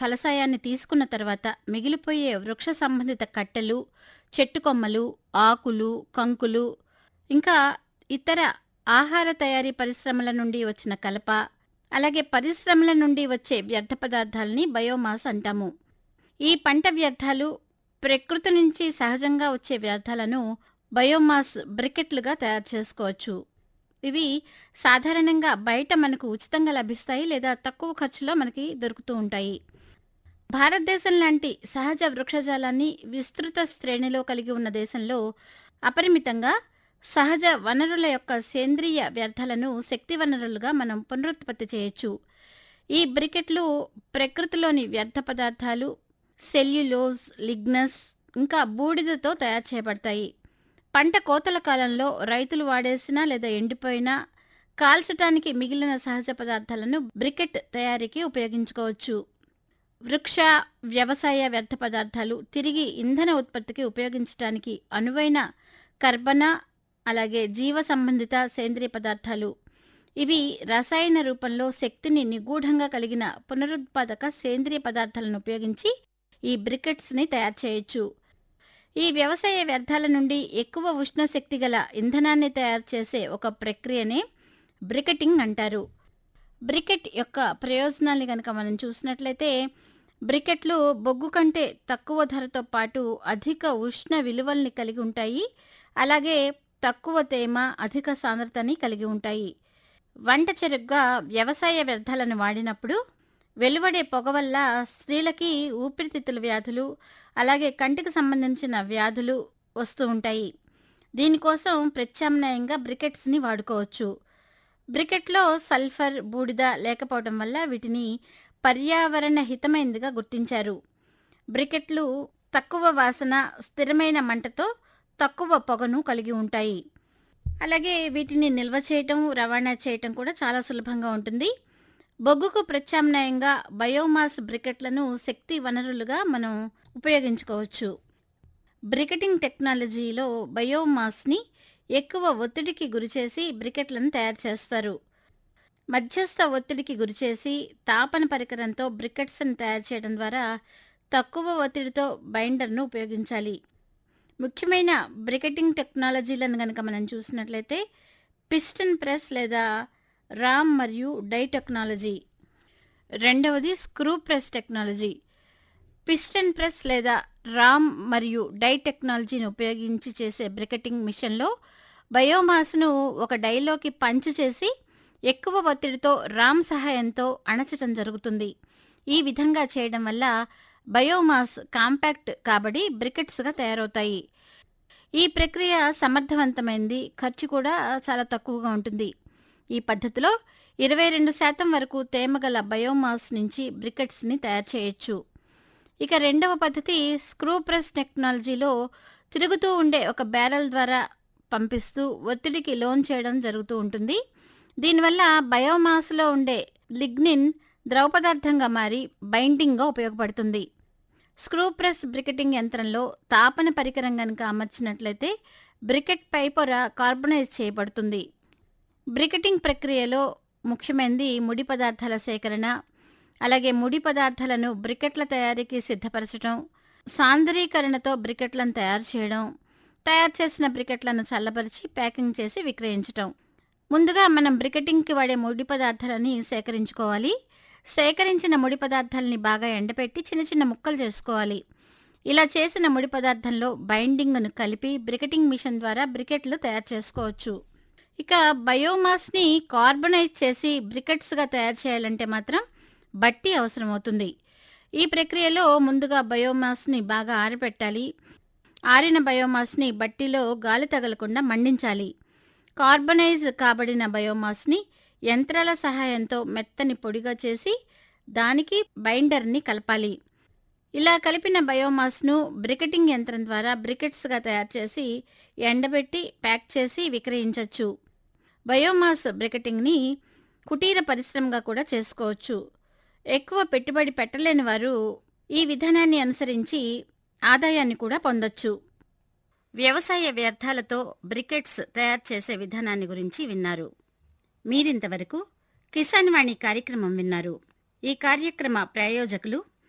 ఫలసాయాన్ని తీసుకున్న తర్వాత మిగిలిపోయే వృక్ష సంబంధిత కట్టెలు, చెట్టు కొమ్మలు, ఆకులు, కంకులు, ఇంకా ఇతర ఆహార తయారీ పరిశ్రమల నుండి వచ్చిన కలప, అలాగే పరిశ్రమల నుండి వచ్చే వ్యర్థ పదార్థాలని బయోమాస్ అంటాము. ఈ పంట వ్యర్థాలు, ప్రకృతి నుంచి సహజంగా వచ్చే వ్యర్థాలను బయోమాస్ బ్రికెట్లుగా తయారు చేసుకోవచ్చు. ఇవి సాధారణంగా బయట మనకు ఉచితంగా లభిస్తాయి లేదా తక్కువ ఖర్చులో మనకి దొరుకుతూ ఉంటాయి. భారతదేశం లాంటి సహజ వృక్షజాలాన్ని విస్తృత శ్రేణిలో కలిగి ఉన్న దేశంలో అపరిమితంగా సహజ వనరుల యొక్క సేంద్రియ వ్యర్థాలను శక్తి వనరులుగా మనం పునరుత్పత్తి చేయొచ్చు. ఈ బ్రికెట్లు ప్రకృతిలోని వ్యర్థ పదార్థాలు, సెల్యులోజ్, లిగ్నస్, ఇంకా బూడిదతో తయారు చేయబడతాయి. పంట కోతల కాలంలో రైతులు వాడేసిన లేదా ఎండిపోయిన, కాల్చటానికి మిగిలిన సహజ పదార్థాలను బ్రికెట్ తయారీకి ఉపయోగించుకోవచ్చు. వృక్ష వ్యవసాయ వ్యర్థ పదార్థాలు తిరిగి ఇంధన ఉత్పత్తికి ఉపయోగించడానికి అనువైన కర్బన, అలాగే జీవ సంబంధిత సేంద్రియ పదార్థాలు. ఇవి రసాయన రూపంలో శక్తిని నిగూఢంగా కలిగిన పునరుత్పాదక సేంద్రియ పదార్థాలను ఉపయోగించి ఈ బ్రికెట్స్ని తయారు చేయొచ్చు. ఈ వ్యవసాయ వ్యర్థాల నుండి ఎక్కువ ఉష్ణశక్తి గల ఇంధనాన్ని తయారు చేసే ఒక ప్రక్రియనే బ్రికెటింగ్ అంటారు. బ్రికెట్ యొక్క ప్రయోజనాల్ని కనుక మనం చూసినట్లయితే, బ్రికెట్లు బొగ్గు కంటే తక్కువ ధరతో పాటు అధిక ఉష్ణ విలువల్ని కలిగి ఉంటాయి. అలాగే తక్కువ తేమ, అధిక సాంద్రతని కలిగి ఉంటాయి. వంట చెరుగ్గా వ్యవసాయ వ్యర్థాలను వాడినప్పుడు వెలువడే పొగ వల్ల స్త్రీలకి ఊపిరితిత్తుల వ్యాధులు, అలాగే కంటికి సంబంధించిన వ్యాధులు వస్తూ ఉంటాయి. దీనికోసం ప్రత్యామ్నాయంగా బ్రికెట్స్ని వాడుకోవచ్చు. బ్రికెట్లో సల్ఫర్, బూడిద లేకపోవడం వల్ల వీటిని పర్యావరణ హితమైనదిగా గుర్తించారు. బ్రికెట్లు తక్కువ వాసన, స్థిరమైన మంటతో తక్కువ పొగను కలిగి ఉంటాయి. అలాగే వీటిని నిల్వ చేయటం, రవాణా చేయటం కూడా చాలా సులభంగా ఉంటుంది. బొగ్గుకు ప్రత్యామ్నాయంగా బయోమాస్ బ్రికెట్లను శక్తి వనరులుగా మనం ఉపయోగించుకోవచ్చు. బ్రికెటింగ్ టెక్నాలజీలో బయోమాస్ని ఎక్కువ ఒత్తిడికి గురిచేసి బ్రికెట్లను తయారు చేస్తారు. మధ్యస్థ ఒత్తిడికి గురిచేసి తాపన పరికరంతో బ్రికెట్స్ని తయారు చేయడం ద్వారా తక్కువ ఒత్తిడితో బైండర్ను ఉపయోగించాలి. ముఖ్యమైన బ్రికెటింగ్ టెక్నాలజీలను కనుక మనం చూసినట్లయితే పిస్టన్ ప్రెస్ లేదా రామ్ మరియు డై టెక్నాలజీ. రెండవది screw press technology. Piston press లేదా రామ్ మరియు డై టెక్నాలజీని ఉపయోగించి చేసే బ్రికెటింగ్ మిషన్లో బయోమాస్ను ఒక డైలోకి పంచ్ చేసి ఎక్కువ ఒత్తిడితో రామ్ సహాయంతో అణచటం జరుగుతుంది. ఈ విధంగా చేయడం వల్ల బయోమాస్ కాంపాక్ట్ కాబడి బ్రికెట్స్గా తయారవుతాయి. ఈ ప్రక్రియ సమర్థవంతమైంది, ఖర్చు కూడా చాలా తక్కువగా ఉంటుంది. ఈ పద్ధతిలో 22% వరకు తేమగల బయోమాస్ నుంచి బ్రికెట్స్ని తయారు చేయొచ్చు. ఇక రెండవ పద్ధతి స్క్రూ ప్రెస్ టెక్నాలజీలో తిరుగుతూ ఉండే ఒక బ్యారెల్ ద్వారా పంపిస్తూ ఒత్తిడికి లోన్ చేయడం జరుగుతూ ఉంటుంది. దీనివల్ల బయోమాస్లో ఉండే లిగ్నిన్ ద్రవ పదార్థంగా మారి బైండింగ్గా ఉపయోగపడుతుంది. స్క్రూ ప్రెస్ బ్రికెటింగ్ యంత్రంలో తాపన పరికరం కనుక అమర్చినట్లయితే బ్రికెట్ పై పొర కార్బనైజ్ చేయబడుతుంది. బ్రికెటింగ్ ప్రక్రియలో ముఖ్యమైనది ముడి పదార్థాల సేకరణ, అలాగే ముడి పదార్థాలను బ్రికెట్ల తయారీకి సిద్ధపరచడం, సాంద్రీకరణతో బ్రికెట్లను తయారు చేయడం, తయారు చేసిన బ్రికెట్లను చల్లబరిచి ప్యాకింగ్ చేసి విక్రయించటం. ముందుగా మనం బ్రికెటింగ్కి వాడే ముడి పదార్థాలని సేకరించుకోవాలి. సేకరించిన ముడి పదార్థాలని బాగా ఎండపెట్టి చిన్న చిన్న ముక్కలు చేసుకోవాలి. ఇలా చేసిన ముడి పదార్థంలో బైండింగ్ను కలిపి బ్రికెటింగ్ మిషన్ ద్వారా బ్రికెట్లు తయారు చేసుకోవచ్చు. ఇక బయోమాస్ని కార్బనైజ్ చేసి బ్రికెట్స్గా తయారు చేయాలంటే మాత్రం బట్టి అవసరమవుతుంది. ఈ ప్రక్రియలో ముందుగా బయోమాస్ని బాగా ఆరబెట్టాలి. ఆరిన బయోమాస్ని బట్టిలో గాలి తగలకుండా మండించాలి. కార్బనైజ్ కాబడిన బయోమాస్ని యంత్రాల సహాయంతో మెత్తని పొడిగా చేసి దానికి బైండర్ని కలపాలి. ఇలా కలిపిన బయోమాస్ను బ్రికెటింగ్ యంత్రం ద్వారా బ్రికెట్స్గా తయారు చేసి ఎండబెట్టి ప్యాక్ చేసి విక్రయించవచ్చు. బయోమాస్ బ్రికెటింగ్ని కుటీర పరిశ్రమగా కూడా చేసుకోవచ్చు. ఎక్కువ పెట్టుబడి పెట్టలేని వారు ఈ విధానాన్ని అనుసరించి ఆదాయాన్ని కూడా పొందొచ్చు. వ్యవసాయ వ్యర్థాలతో బ్రికెట్స్ తయారు చేసే విధానాన్ని గురించి విన్నారు. మీరింతవరకు కిసాన్ వాణి కార్యక్రమం విన్నారు. ఈ కార్యక్రమ ప్రాయోజకులు